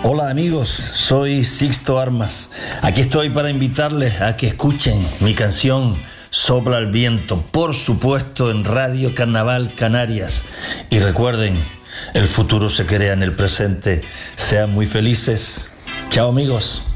Hola amigos, soy Sixto Armas. Aquí estoy para invitarles a que escuchen mi canción Sopla el viento, por supuesto en Radio Carnaval Canarias. Y recuerden, el futuro se crea en el presente. Sean muy felices. Chao amigos.